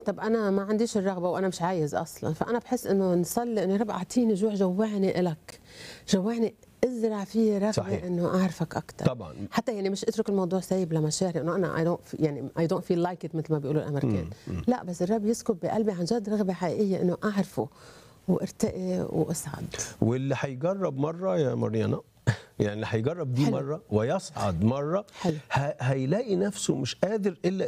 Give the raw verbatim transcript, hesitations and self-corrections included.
طب انا ما عنديش الرغبه وانا مش عايز اصلا، فانا بحس انه نصلي انه يا رب اعطيني جوع، جوعني الك، جوعني، ازرع فيه رغبه صحيح. انه اعرفك اكثر. طبعا. حتى يعني مش اترك الموضوع سايب لمشاعري انه انا اي دونت يعني اي دونت فيل لايك ات مثل ما بيقولوا الامريكان. مم. مم. لا بس الرب يسكب بقلبي عن جد رغبه حقيقيه انه اعرفه وارتقي واسعد. واللي هيجرب مره يا مريانا يعني اللي هيجرب دي حلو. مره ويصعد مره حلو. ه- هيلاقي نفسه مش قادر الا